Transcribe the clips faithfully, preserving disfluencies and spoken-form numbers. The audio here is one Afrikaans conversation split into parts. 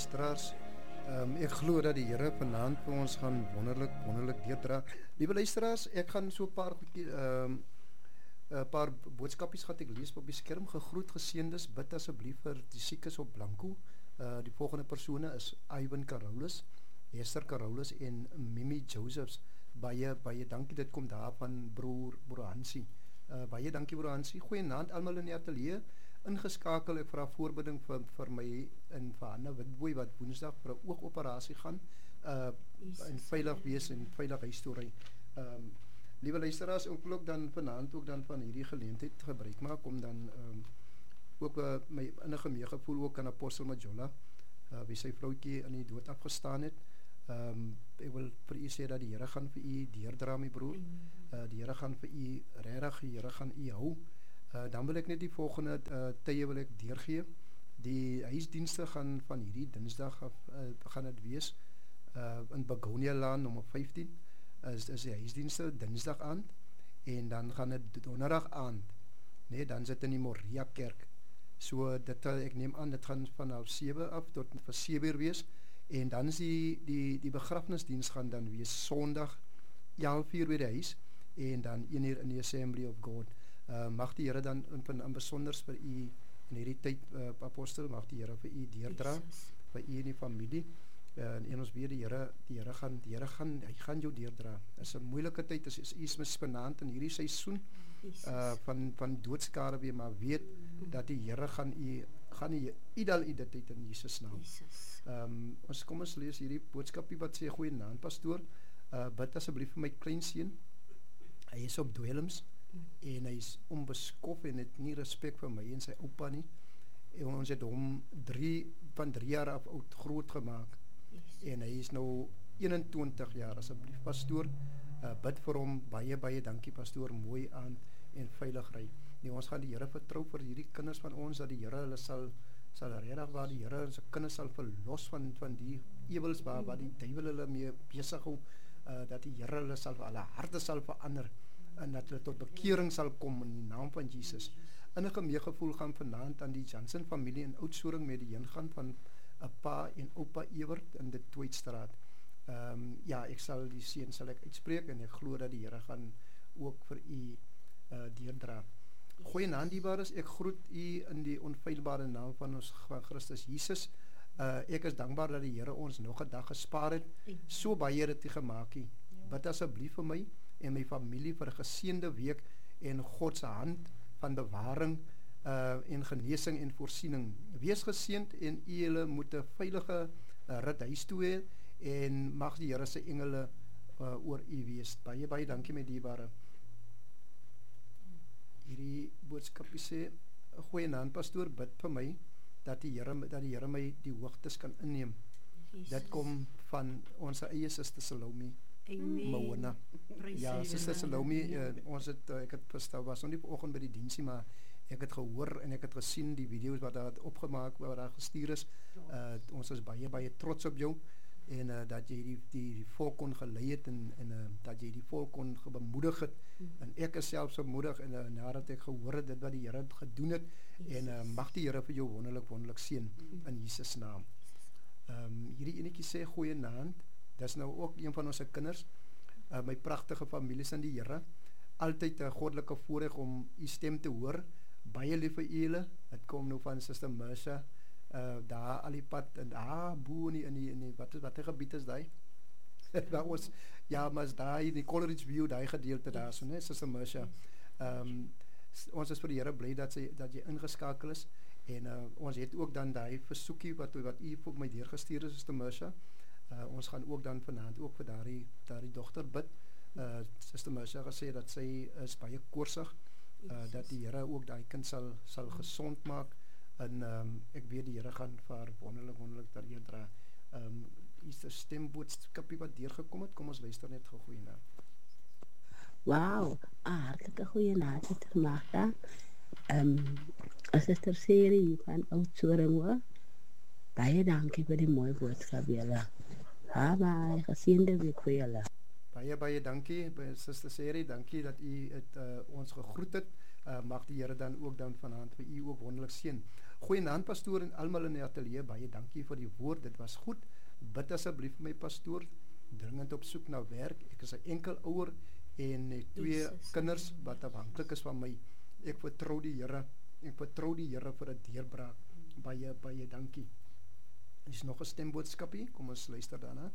luisteraars. Um, ek glo dat die Here vanaand vir ons gaan wonderlik wonderlik deurdra. Liewe luisteraars, ek gaan so 'n paar ehm um, 'n paar boodskapies gaan ek lees op die skerm. Gegroet geseëndes, bid asseblief vir die siekes op Blanco. Uh, die volgende persone is Ivan Carolus, Esther Carolus en Mimi Josephs. Baie baie dankie, dit kom daar van broer broer Hansie. Uh, baie dankie broer Hansie. Goeienaand almal in die ateljee. Ingeskakel, ek vra voorbidding vir vir my en vir Hanna Witbooi wat Woensdag vir 'n oogoperasie gaan. Uh en veilig wees en veilig huis toe ry. Ehm um, liewe luisteraars, ek wil ook dan vanaand ook dan van hierdie geleentheid gebruik maak om dan ehm um, ook uh, my innige meegevoel ook aan Apostel Majola, uh, wie sy vroutjie in die dood afgestaan het. Ehm um, ek wil vir u sê dat die Here gaan vir u deurdra, my broer. Uh, die Here gaan vir u regtig, die Here gaan u hou. Uh, dan wil ek net die volgende uh, tye wil ek deurgee. Die huisdienste gaan van hierdie Dinsdag af uh, gaan dit wees uh, in Begonia Laan nommer vyftien. Is is die huisdienste Dinsdag aand en dan gaan dit Donderdag aand. Nee, dan sit in die Moria Kerk. So dit ek neem aan dit gaan van half sewe af tot vir sewe uur wees en dan is die die die begrafnisdiens gaan dan wees Sondag elf uur by die huis en dan een uur in die Assembly of God. Uh, mag die Here dan in, in besonder vir u in hierdie tyd, uh, Apostel, mag die Here vir u deurdra, vir u en die familie. Uh, en ons weet die Here, die Here gaan, die Here gaan, hy gaan jou deurdra. Dit is 'n moeilike tyd, is is iets misvanaand in hierdie seisoen uh, van van doodskade weer, maar weet mm. dat die Here gaan u gaan u iedal u dit in Jesus naam. Ehm um, ons kom ons lees hierdie boodskapie wat sê goeienaand pastoor. Uh, bid asseblief vir my kleinseun. Hy is op dwelms. En hy is onbeskof en het nie respek vir my en sy oupa nie. En ons het hom drie, van drie jaar af oud groot gemaak. Yes. En hy is nou eenentwintig jaar, asseblief pastoor. Uh, bid vir hom, baie, baie dankie pastoor, mooi aan en veilig ry. Nee, ons gaan die Here vertrou vir hierdie kinders van ons, dat die Here hulle sal, sal regtig waar die Here ons kinders sal verlos van, van die ewels waar, waar die duiwel hulle mee besig hou, uh, dat die Here hulle sal, hulle harte sal verander, en dat hulle tot bekering sal kom in die naam van Jesus. Innige meegevoel gaan vanaand aan die Jansen familie in Oudtshoorn met die heen gaan van 'n pa en oupa Ewert in die Tweedstraat. Ehm um, ja, ek sal die seën sal ek uitspreek en ek glo dat die Here gaan ook vir u uh, deurdra. Goeienaand diebares, ek groet u in die onfeilbare naam van ons van Christus Jesus. Uh, ek is dankbaar dat die Here ons nog 'n dag gespaar het. So baie het hy gemaak. Bid asseblief vir my en my familie vir 'n geseënde week en God se hand van bewaring uh, en genesing en voorsiening. Wees geseënd en u julle moet 'n veilige uh, rit huis toe hê en mag die Here se engele uh, oor u wees. Baie baie dankie my dierbare. Hierdie boodskapie sê, goeienaand pastoor, bid vir my dat die Here dat die Here my die hoogtes kan inneem. Jesus. Dit kom van ons eie suster Salome. Mawona. Ja, Suster Salome, uh, ons het, uh, ek het verstaan, was nog nie vanoggend by die diensie, maar ek het gehoor en ek het gesien die video's wat daar het opgemaak, wat daar gestuur is. Uh, ons is baie, baie trots op jou en uh, dat jy die, die, die volk kon gelei het en, en uh, dat jy die volk kon bemoedig het. Mm. En ek is selfs bemoedig en uh, nadat ek gehoor het dit wat die Here het gedoen het yes. en uh, mag die Here vir jou wonderlik, wonderlik seën mm. in Jesus naam. Um, hierdie enetjie sê goeienaand. Dis nou ook een van ons kinders, uh, my pragtige families in die Here, altyd 'n goddelike voorreg om u stem te hoor, baie lief vir julle, dit kom nou van Suster Mersa, uh, daar al die pad, en daar boe in die, in die, in die wat is, wat die gebied is die? Daar was, ja, maar is daar in die Coleridge View, die gedeelte daar, so ne, Suster Mersa. Um, ons is vir die Here bly dat, sy, dat jy ingeskakel is, en uh, ons het ook dan die versoekie, wat, wat u vir my deurgestuur is, Suster Mersa. Uh, ons gaan ook dan vanaand ook vir daardie daardie dogter bid. Uh, Suster Mersa gesê dat sy is baie koorsig, uh, dat die Here ook daai kind sal sal gesond maak en um, ek weet die Here gaan vir haar wonderlik wonderlik deurdra. Ehm um, is 'n stemboodskapie wat deurgekom het. Kom ons luister net gou goeie. Wow, ah, hartlike goeienaand Suster Magda. Ehm um, Suster Seri van Oudtshoorn hoor. Baie dankie vir die mooi boodskap julle. Ha, baie geseënde week vir julle. Baie baie dankie by Suster Seri, dankie dat u het uh, ons gegroet het. Uh, mag die Here dan ook dan vanaand vir u ook wonderlik seën. Goeienaand pastoor en almal in die ateljee, baie dankie vir die woord, dit was goed. Bid asseblief vir my pastoor, dringend op soek na werk. Ek is 'n enkel ouer en het twee Jesus. kinders wat afhanklik is van my. Ek vertrou die Here, ek vertrou die Here vir 'n deurbraak. Baie baie dankie. Is nog 'n stemboodskapie? Kom ons luister daarna.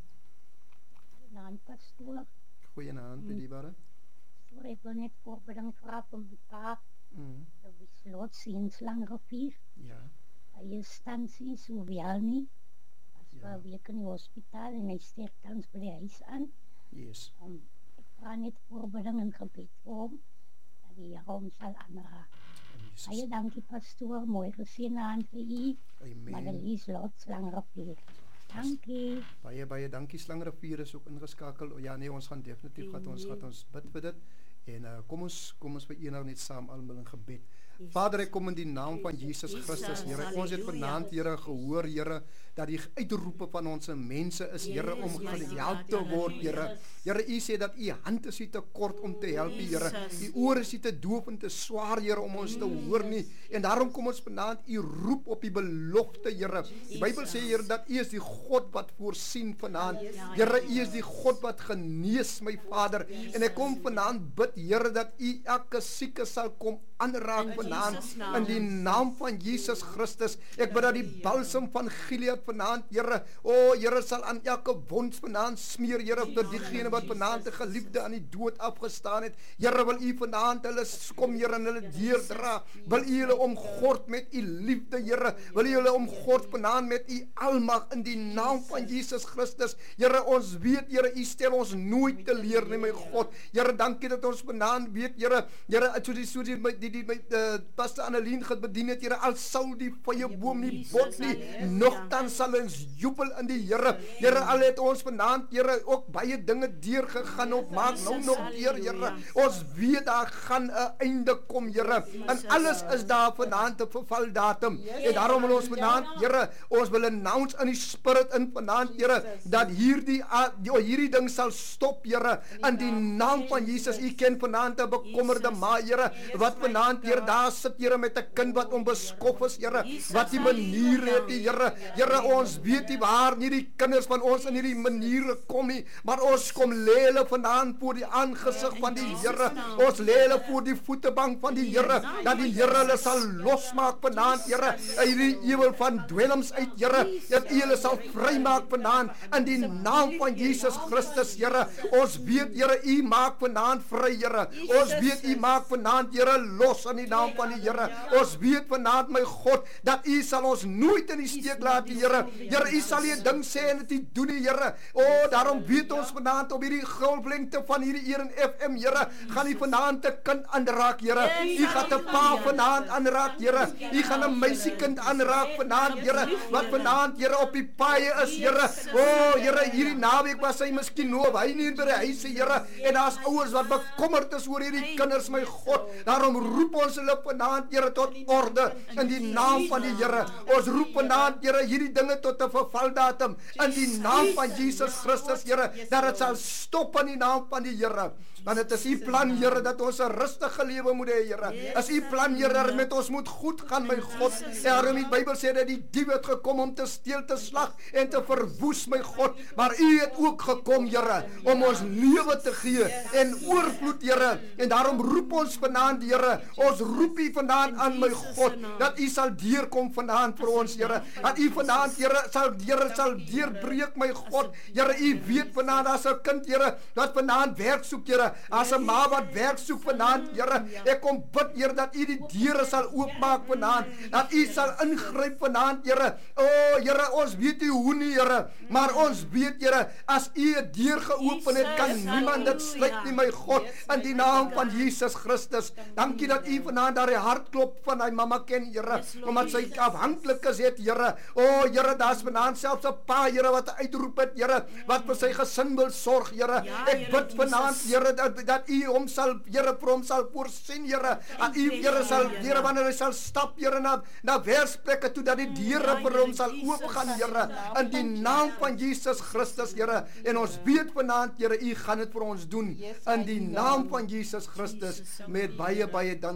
Goeienaand pastoor. Goeienaand, mm. Bedierbare. Sorry, ek wil net voorbeding vra om die pa. Mm. Dat we slot zien Slangrivier. Ja. By instansie, so wel nie. Was Ja. vir 'n week in die hospitaal en hy sterf tans by die huis aan. Yes. Um, ek vra net voorbeding en gebed vir hom, dat die Here hom sal aanraak. Jesus. Baie dankie pastoor, mooi geseënde aand vir u. Amen. Madelies Lot Slangrivier. Dankie. Baie baie dankie. Slangrivier is ook ingeskakel. Ja nee, ons gaan definitief gaan ons gaan ons bid vir dit. En uh, kom ons kom ons verenig net saam almal in gebed. Jesus. Vader, ek kom in die naam van Jesus Christus, Here. Ons het vanaand, Here, gehoor, Here, dat die uitroepe van ons mense is, Here, om gehelp te word, Here. Here, U sê dat U hand is nie te kort om te help, Here. U ore is nie te doof en te swaar, Here, om ons te hoor nie. En daarom kom ons vanaand U roep op die belofte, Here. Die Bybel sê, Here, dat U is die God wat voorsien vanaand. Here, U is die God wat genees, my Vader. En ek kom vanaand bid, Here, dat U elke sieke sal kom aanraak vanaand in die naam van Jesus Christus. Ek bid dat die balsem van Gilead vanaand, Here, o oh, Here, sal aan elke wond vanaand smeer, Here, vir diegene wat vanaand 'n geliefde aan die dood afgestaan het. Here, wil U vanaand hulle kom, Here, en hulle deurdra. Wil U hulle omgord met U liefde, Here. Wil U hulle omgord vanaand met U almag in die naam van Jesus Christus. Here, ons weet, Here, U stel ons nooit teleur nie, my God. Here, dankie dat ons vanaand weet, Here, Here, so die so die die, die, die uh, Pastor Annelien gedien het, Here, al sou die vyeboom nie bot nie, nogtans sal ons jubel in die Here. Here, al het ons vanaand, Here, ook baie dinge deurgegaan op, maak nou nog deur, Here. Ons weet daar gaan 'n einde kom, Here. En alles is daar vanaand 'n vervaldatum. En daarom wil ons vanaand, Here, ons wil announce in die spirit in vanaand, Here, dat hierdie hierdie ding sal stop, Here, in die naam van Jesus. U ken vanaand 'n bekommerde ma, Here, wat vanaand, Here, daar sit, Here, met 'n kind wat onbeskof is, Here, wat die manier het, die Here. Here, ons weet nie waar nie die kinders van ons in hierdie maniere kom nie, maar ons kom lê hulle vanaand voor die aangesig van die Here. Ons lê hulle voor die voetebank van die Here, dat die Here hulle sal losmaak vanaand, Here, hierdie ewel van dwelms uit, Here, dat U hulle sal vrymaak vanaand in die naam van Jesus Christus, Here. Ons weet, Here, U maak vanaand vry, Here. Ons weet U maak vanaand, Here, los in die naam van die Here. Ons weet vanaand, my God, dat U sal ons nooit in die steek laat, die Here. Here, U sal nie 'n ding sê en dit doen nie, Here. O, oh, daarom weet ons vanaand op hierdie golflengte van hierdie Eren F M, Here, gaan U vanaand 'n kind aanraak, Here. U gaan 'n pa vanaand aanraak, Here. U gaan 'n meisiekind aanraak vanaand, Here, wat vanaand, Here, op die paaie is, Here. O, oh, Here, hierdie naweek was hy miskien nou hy nie by die huise, Here, en daar's ouers wat bekommerd is oor hierdie kinders, my God. Daarom roep ons hulle vanaand, Here, tot orde in die naam van die Here. Ons roep vanaand, Here, hierdie dinge tot 'n vervaldatum in die naam van Jesus Christus, Here, dat dit sal stop in die naam van die Here. Want dit is U plan, Here, dat ons 'n rustige lewe moet hê, Here. Is U plan, Here, dat met ons moet goed gaan, my God. Daarom die Bybel sê dat die dief het gekom om te steel, te slag en te verwoes, my God. Maar U het ook gekom, Here, om ons lewe te gee en oorvloed, Here. En daarom roep ons vanaand, Here, ons roep U vanaand aan, my God, dat U sal deurkom vanaand vir ons, Here. Dat U vanaand, Here, sal Here sal deurbreek, my God. Here, U weet vanaand daar's 'n kind, Here, wat vanaand werk soek, Here. As 'n ma wat werk soek vanaand, Here, ek kom bid, Here, dat U die deure sal oopmaak vanaand, dat U sal ingryp vanaand, Here. O, Here, ons weet nie hoe nie, Here, maar ons weet, Here, as U 'n deur geopen het, kan niemand dit sluit nie, my God, in die naam van Jesus Christus. Dankie dat U vanaand daar die hartklop van hy mamma ken, Here, omdat sy afhanklik is het, Here. O, Here, daar's vanaand selfs 'n pa, Here, wat uitroep het, Here, wat vir sy gesin wil sorg, Here. Ek bid vanaand, Here, dat, dat U hom sal, Here, vir hom sal voorsien, Here. Dat U, Here, sal, Here, wanneer hy sal stap, Here, na, na werksplekke toe, dat die deure vir hom sal oopgaan, Here, in die naam van Jesus Christus, Here. En ons weet vanaand, Here, U gaan dit vir ons doen, in die naam van Jesus Christus, met baie, baie danksegging aan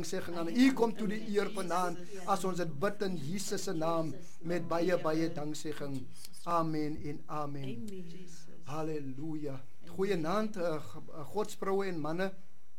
U kom toe die eer vanaand as ons dit bid in Jesus se naam met baie baie danksegging. Amen en amen. Halleluja. Goeienaand uh, Godsvroue en manne.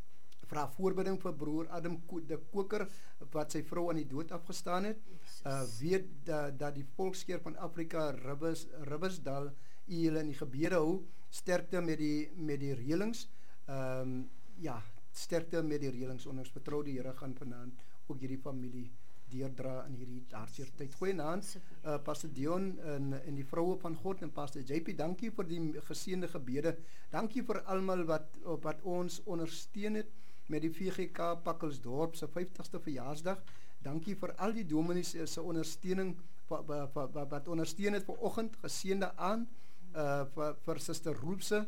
Vra voorbidding vir broer Adam de Koker wat sy vrou aan die dood afgestaan het. Uh, weet dat, dat die volkskeer van Afrika Ribbers, Ribbersdal u hulle in die gebede hou. Sterkte met die met die reëlings. Ehm um, ja, sterkte met die reëlings. Ons vertrou die Here gaan vanaand ook hierdie familie deurdra in hierdie hartseer tyd. Goeienaand, uh, Pastor Dion en, en die vroue van God en Pastor J P, dankie vir die geseënde gebede. Dankie vir almal wat wat ons ondersteun het met die V G K Pakkelsdorp se vyftigste verjaarsdag. Dankie vir al die dominees se ondersteuning wat, wat, wat ondersteun het vanoggend, geseënde aan uh, vir, vir Suster Roepse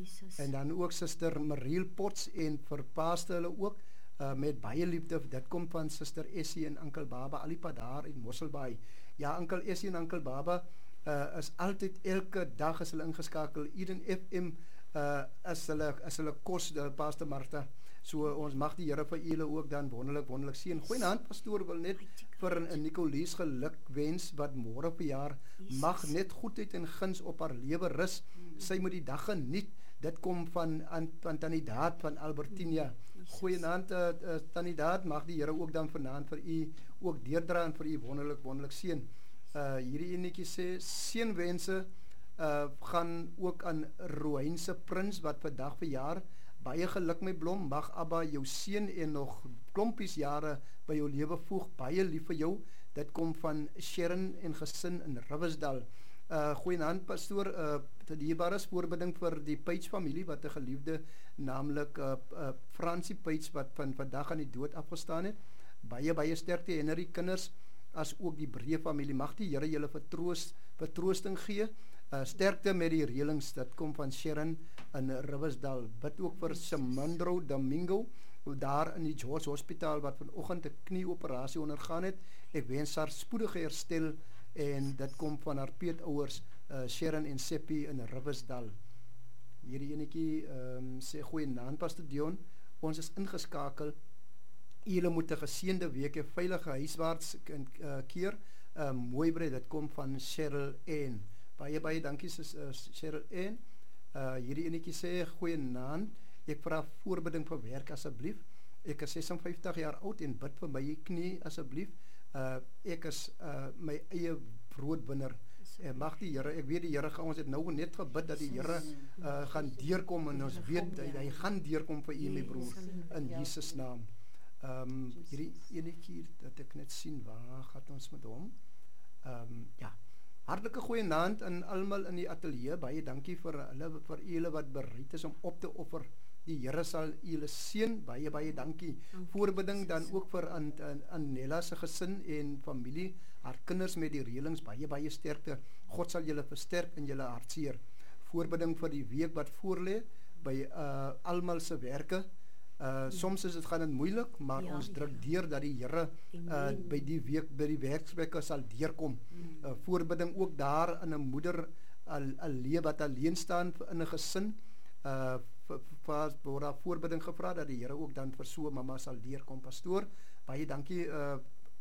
en dan ook Suster Mariel Potts en vir Pastor hulle ook uh, met baie liefde. Dit kom van Suster Essie en Oom Baba Alipad daar in Mosselbaai. Ja, Oom Essie en Oom Baba uh, is altyd elke dag as hulle ingeskakel. Eden F M uh, is hulle is hulle kos, uh, Pastor Martha. So ons mag die Here vir julle ook dan wonderlik wonderlik seën. Goeienaand pastoor, wil net vir 'n Nicolies geluk wens wat môre verjaar. Mag net goedheid en guns op haar lewe rus. Sy moet die dag geniet. Dit kom van aan van Tannie Daad van Albertinia. Goeienaand uh, uh, Tannie Daad, mag die Here ook dan vanaand vir u ook deurdra en vir u wonderlik wonderlik seën. Uh hierdie enetjie sê seënwense uh gaan ook aan Roeinse Prins wat vandag verjaar. Baie geluk my blom, mag Abba jou seën en nog klompies jare by jou lewe voeg. Baie lief vir jou. Dit kom van Sharon en gesin in Ribbersdal. Uh goeienaand pastoor, uh te dierbare voorbidding vir die Page familie wat 'n geliefde naamlik uh, uh Fransie Page wat van vandag aan die dood afgestaan het. Baie baie sterkte Henry kinders as ook die breë familie. Mag die Here julle vertroos vertroosting gee. Uh, sterkte met die reëlings, dit kom van Sharon in Ribbersdal. Bid ook vir Simandro Domingo daar in die George Hospitaal wat vanoggend 'n knieoperasie ondergaan het. Ek wens haar spoedige herstel en dit kom van haar peetouers uh, Sharon en Seppi in Ribbersdal. Hierdie enetjie um, sê goeienaand Pastor Dion, ons is ingeskakel. Julle moet 'n geseënde week hê, veilige huiswaarts uh, keer. Uh, mooi bly, dit kom van Cheryl N. Baie baie dankie uh, Cheryl N. Uh, hierdie enetjie sê goeienaand. Ek vra voorbidding vir werk asseblief. Ek is ses en vyftig jaar oud en bid vir my knie asseblief. Uh, ek is uh, my eie broodwinner. Uh, mag die Here, ek weet die Here gaan ons het nou net gebid dat die Here uh, gaan deurkom en ons weet hy, hy gaan deurkom vir u my broer in Jesus naam. Ehm um, hierdie enetjie dat ek net sien waar gaan ons met hom. Ehm um, ja. Hartlike goeienaand aan almal in die ateljee. Baie dankie vir hulle vir julle wat bereid is om op te offer. Die Here sal julle seën. Baie baie dankie. Voorbidding dan ook vir aan aan Nella se gesin en familie, haar kinders met die reëlings. Baie baie sterkte. God sal julle versterk in julle hartseer. Voorbidding vir die week wat voorlê by uh, almal se werke. Uh, soms is dit gaan dit moeilik, maar ja, ons druk deur dat die Here uh, by die week by die werksplekke sal deurkom. Uh, voorbidding ook daar in 'n moeder alleen wat alleen staan in 'n gesin. Uh vir word daar voorbidding gevra dat die Here ook dan vir so mamma sal deurkom. Pastoor, baie dankie uh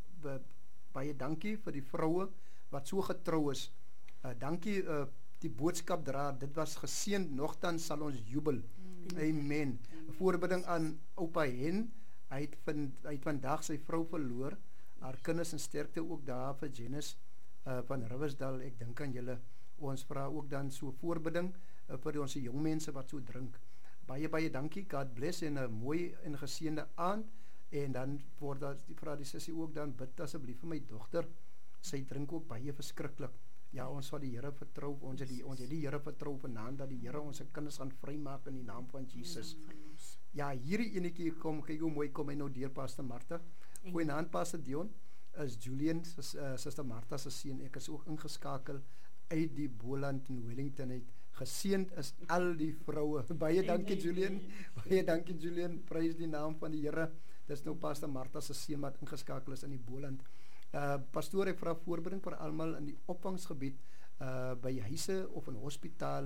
baie dankie vir die vroue wat so getrou is. Uh, dankie uh, die boodskap dra. Dit was geseënd, nogtans sal ons jubel. Amen. Voorbidding aan oupa Hen. Hy het, van, hy het vandag sy vrou verloor. Haar kinders en sterkte ook daar vir Janice uh, van Ribbersdal. Ek dink aan julle. Ons vra ook dan so voorbidding uh, vir ons jong mense wat so drink. Baie baie dankie. God bless en 'n mooi en geseënde aand. En dan word daar die vra die sussie ook dan bid asseblief vir my dogter. Sy drink ook baie verskriklik. Ja, ons sal die Here vertrou. Ons het die ons het die Here vertrou vanaand dat die Here ons se kinders gaan vrymaak in die naam van Jesus. Ja, hierdie enetjie kom, kyk hoe mooi kom hy nou deur Pastor Martha. Goeienaand Pastor Dion. Is Julian se uh, Suster Martha se seun. Ek is ook ingeskakel uit die Boland in Wellington uit. Geseënd is al die vroue. Baie dankie Julian. Baie dankie Julian. Prys die naam van die Here. Dis nou Pastor Martha se seun wat ingeskakel is in die Boland. Uh, pastoor, ek vra voorbidding vir almal in die opvangsgebied uh, by huise of in hospitale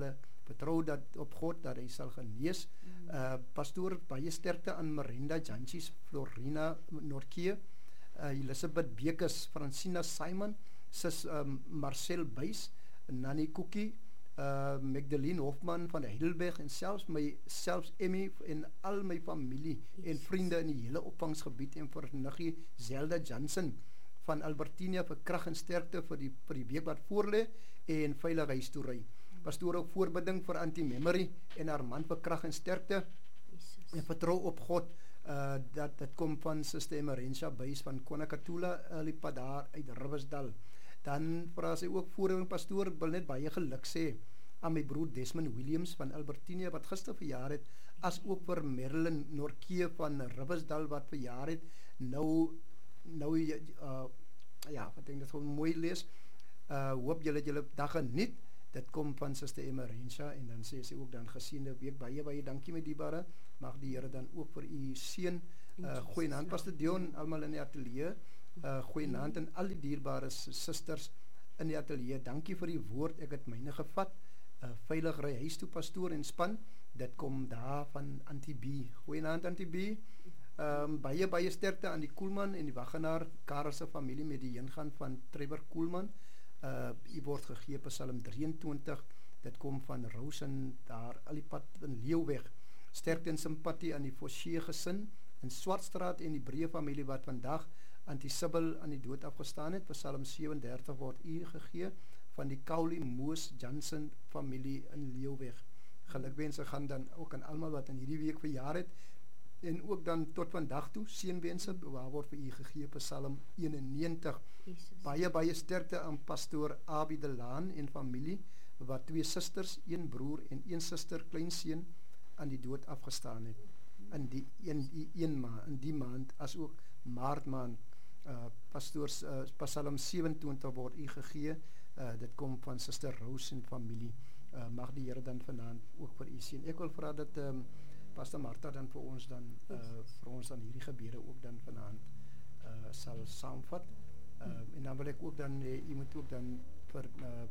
vertrou dat op God dat hy sal genees. Uh, pastoor, baie sterkte aan Miranda Janchis, Florina Nortje, uh, Elisabeth Bekes, Francina Simon, sis um, Marcel Buys, Nanny Cookie, uh, Magdalene Hofman van Heidelberg en selfs my, selfs Emmy en al my familie yes. en vriende in die hele opvangsgebied en vir Niggie Zelda Johnson van Albertinia vir krag en sterkte vir die, vir die week wat voorlê en veilige huistoery. Pastoor ook voorbidding vir Anti-Memory en haar man vir krag en sterkte Jesus. En vertrou op God. Uh, dat dit kom van Suster Emerentia Buys van Konakatula Lipa daar uit Riversdal. Dan vra sy ook voorheen pastoor, wil net baie geluk sê aan my broer Desmond Williams van Albertinia wat gister verjaar het, as ook vir Marilyn Nortje van Riversdal wat verjaar het. Nou nou uh, ja, wat ek dit gewoon mooi lees. Uh, hoop julle julle dag geniet. Dit kom van Suster Emerentia en dan sê sy ook dan geseënde week, baie baie dankie my dierbare, mag die Here dan ook vir u seën, uh, goeie naand Pastor Dion, almal in die atelier, uh, goeie naand en al die dierbare susters in die atelier, dankie vir die woord, ek het myne gevat, uh, veilig ry huis toe pastoor en span, dit kom daar van Antie-B, goeie naand Antie-B, um, baie baie sterkte aan die Koelman en die Wagenaar, Karelse familie met die heengaan van Trevor Koelman. Uh, u word gegee Psalm drieëntwintig, dit kom van Rosen daar al die pad in Leeuweg, sterkte en simpatie aan die Forsier gesin in Swartstraat en die Breë familie wat vandag Anti-Sibyl aan die dood afgestaan het. Psalm sewendertig word u gegee van die Cowley Moos Johnson familie in Leeuweg. Gelukwense gaan dan ook aan almal wat in hierdie week verjaar het en ook dan tot vandag toe, seënwense, waar word vir u gegee Psalm eenennegentig. Jesus. Baie, baie sterkte aan pastoor Abi de Laan en familie, wat twee susters, een broer en een suster, kleinseun, aan die dood afgestaan het. In die een, een maand, in die maand, as ook maart maand, uh, pastoors, uh, Psalm sewenentwintig word u gegee, uh, dit kom van suster Roos en familie. Uh, mag die Here dan vanaand ook vir u seën. Ek wil vra dat um, Pastor Martha dan vir ons dan uh, vir ons dan hierdie gebede ook dan vanaand uh, sal saamvat. Uh, en dan wil ek ook dan uh, u moet ook dan vir uh,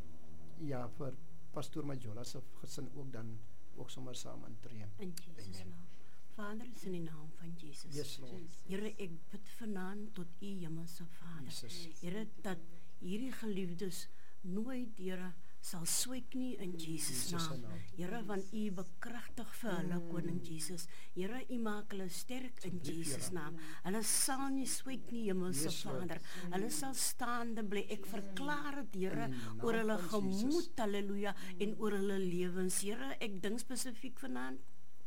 ja vir Pastoor Majola se gesin ook dan ook sommer saam intree. In Jesus naam. Vader, is in die naam van Jesus. Yes, Lord. Here, ek bid vanaand tot u hemelse Vader. Jesus. Here, dat hierdie geliefdes nooit, Here, sal swyk nie in Jesus naam. Here, want u bekragtig vir hulle, mm. Koning Jesus. Here, u maak hulle sterk in Jesus naam. Hulle sal nie swyk nie, hemelse yes, Vader. Hulle sal staande bly. Ek verklaar dit, Here, oor hulle gemoed, halleluja, en oor hulle lewens. Here, ek dink spesifiek vanaand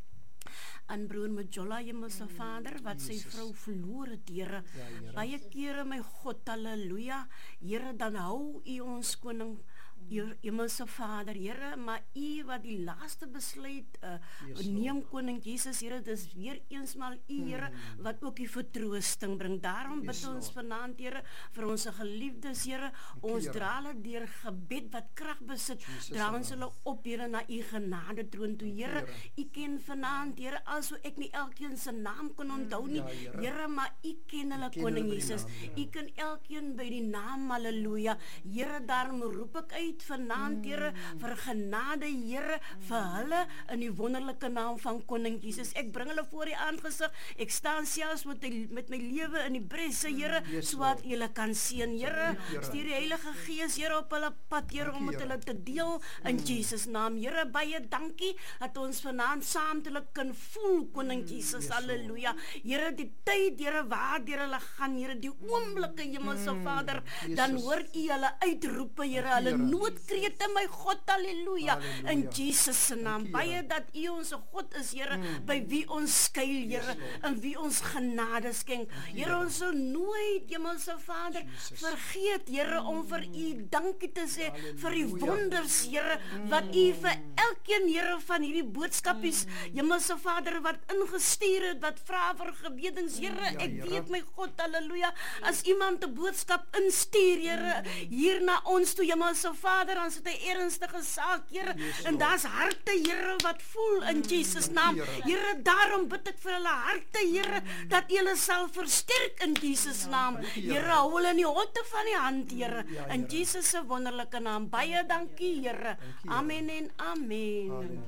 aan broer Majola, hemelse Vader, wat sy vrou verloor het, Here. Ja, baie kere, my God, halleluja. Here, dan hou u ons koning, hemelse Vader, Here, maar u wat die laaste besluit uh, yes, neem, Koning Jesus, Here, dis weer eensmaal u, Here, mm. wat ook die vertroosting bring. Daarom yes, bid ons vanaand, Here, vir ons geliefdes, Here, ons dra hulle deur gebed wat krag besit, dra ons hulle op, Here, na u genade troon toe, Here. U ken vanaand, Here, also ek nie elkeen se naam kan onthou nie, ja, Here. Here, maar u ken hulle, Koning Jesus. U ken elkeen by die naam, halleluja. Here, daarom roep ek uit vanaand, Here, vir genade, Here, vir hulle in die wonderlike naam van Koning Jesus. Ek bring hulle voor die aangesig. Ek staan selfs met, die, met my lewe in die bresse, Here, yes, so wat julle kan sien, Here. Stuur die Heilige Gees, Here, op hulle pad, Here, om met hulle te deel in Jesus naam. Here, baie dankie dat ons vanaand saam te hulle kan voel, Koning Jesus, halleluja. Here, die tyd, Here, waar deur hulle gaan, Here, die oomblikke, hemelse Vader, dan hoor u hulle uitroepe, Here, hulle noodkrete, my God, halleluja, in Jesus se naam. Baie dat u ons God is, Here, mm. by wie ons skuil, Here, yes, en wie ons genade skenk. Here, ons sal nooit, hemelse Vader, Jesus. vergeet, Here, om vir u dankie te sê, halleluja. vir die wonders, Here, mm. wat u vir elkeen, Here, van hierdie boodskapies, mm. hemelse Vader, wat ingestuur het, wat vra vir gebedens, Here, ja, ek weet, my God, halleluja, as iemand 'n boodskap instuur, Here, hier na ons toe, hemelse Vader, Vader, dan sit 'n ernstige saak, Here, en daar's harte, Here, wat voel in Jesus naam. Here, daarom bid ek vir hulle harte, Here, dat U hulle sal versterk in Jesus naam. Here, hou hulle in die holte van die hand, Here, in Jesus se wonderlike naam. Baie dankie, Here. Amen en amen.